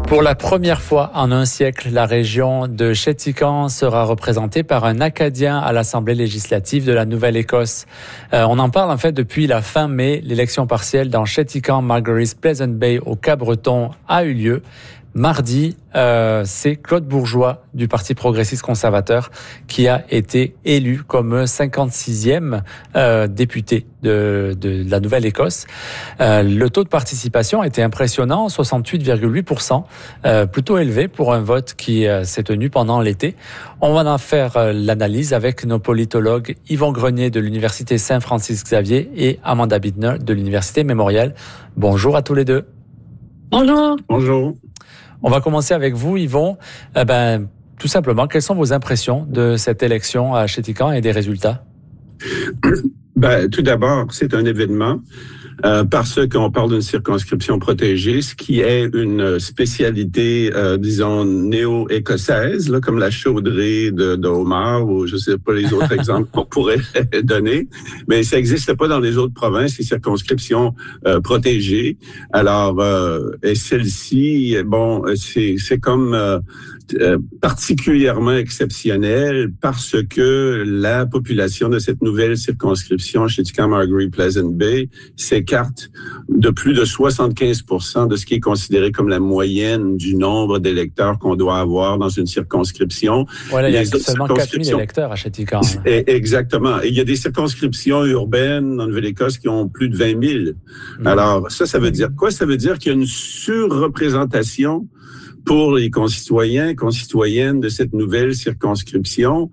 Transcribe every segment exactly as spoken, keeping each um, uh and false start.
Pour la première fois en un siècle, la région de Chéticamp sera représentée par un Acadien à l'Assemblée législative de la Nouvelle-Écosse. Euh, on en parle en fait depuis la fin mai. L'élection partielle dans Chéticamp, Margaret, Pleasant Bay au Cap-Breton a eu lieu. Mardi, euh, c'est Claude Bourgeois du Parti progressiste conservateur qui a été élu comme cinquante-sixième euh, député de, de, de la Nouvelle-Écosse. Euh, le taux de participation était impressionnant, soixante-huit virgule huit pour cent, euh, plutôt élevé pour un vote qui euh, s'est tenu pendant l'été. On va en faire euh, l'analyse avec nos politologues Yvon Grenier de l'Université Saint-Francis-Xavier et Amanda Bittner de l'Université Mémorial. Bonjour à tous les deux. Bonjour. Bonjour. On va commencer avec vous, Yvon. Eh ben, tout simplement, quelles sont vos impressions de cette élection à Chéticamp et des résultats? Ben, tout d'abord, c'est un événement euh, parce qu'on parle d'une circonscription protégée, ce qui est une spécialité, euh, disons, néo-écossaise, là, comme la chaudrée de, de Homard ou je ne sais pas les autres exemples qu'on pourrait donner. Mais ça n'existe pas dans les autres provinces, les circonscriptions euh, protégées. Alors, euh, et celle-ci, bon, c'est, c'est comme euh, euh, particulièrement exceptionnel parce que la population de cette nouvelle circonscription, Chéticamp, Margaret, Pleasant Bay, s'écarte de plus de soixante-quinze pour cent de ce qui est considéré comme la moyenne du nombre d'électeurs qu'on doit avoir dans une circonscription. Voilà, il y a seulement quatre mille électeurs à Chéticamp. Exactement. Et il y a des circonscriptions urbaines en Nouvelle-Écosse qui ont plus de vingt mille. Mmh. Alors, ça, ça veut dire quoi? Ça veut dire qu'il y a une surreprésentation pour les concitoyens, concitoyennes de cette nouvelle circonscription.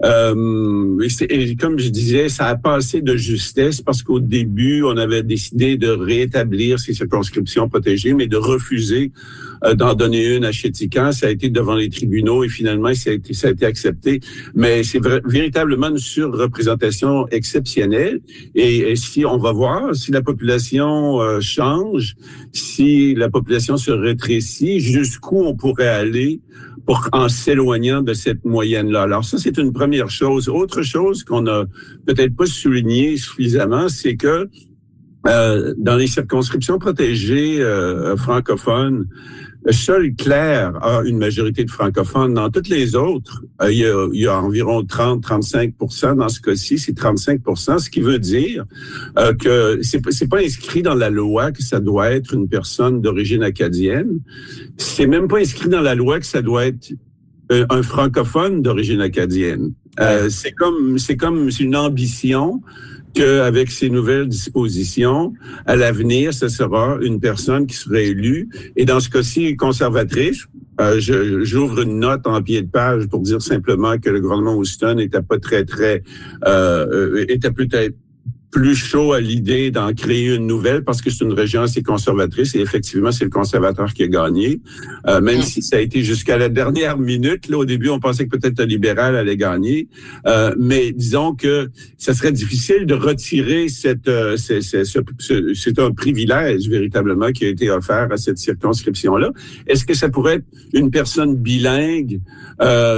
Euh, et, et comme je disais, ça a passé de justesse parce qu'au début, on avait décidé de rétablir ces circonscriptions protégées, mais de refuser euh, d'en donner une à Chéticamp. Ça a été devant les tribunaux et finalement, ça a été, ça a été accepté. Mais c'est vrai, véritablement une surreprésentation exceptionnelle. Et, et si on va voir, si la population euh, change, si la population se rétrécit, jusqu'où on pourrait aller pour en s'éloignant de cette moyenne-là. Alors ça, c'est une première chose. Autre chose qu'on n'a peut-être pas souligné suffisamment, c'est que euh, dans les circonscriptions protégées euh, francophones, seul Clare a une majorité de francophones. Dans toutes les autres, euh, il, y a, il y a environ trente à trente-cinq pour cent. Dans ce cas-ci, c'est trente-cinq pour cent, ce qui veut dire euh, que c'est, c'est pas inscrit dans la loi que ça doit être une personne d'origine acadienne. C'est même pas inscrit dans la loi que ça doit être euh, un francophone d'origine acadienne. Euh, c'est comme, c'est comme c'est une ambition qu'avec ces nouvelles dispositions, à l'avenir, ce sera une personne qui sera élue. Et dans ce cas-ci, conservatrice, euh, je, j'ouvre une note en pied de page pour dire simplement que le gouvernement Houston n'était pas très, très, euh, était peut-être plus chaud à l'idée d'en créer une nouvelle parce que c'est une région assez conservatrice et effectivement, c'est le conservateur qui a gagné. Euh, même mmh. si ça a été jusqu'à la dernière minute, là, au début, on pensait que peut-être le libéral allait gagner. Euh, mais disons que ça serait difficile de retirer cette, euh, c'est, c'est, ce, ce, c'est un privilège véritablement qui a été offert à cette circonscription-là. Est-ce que ça pourrait être une personne bilingue, euh,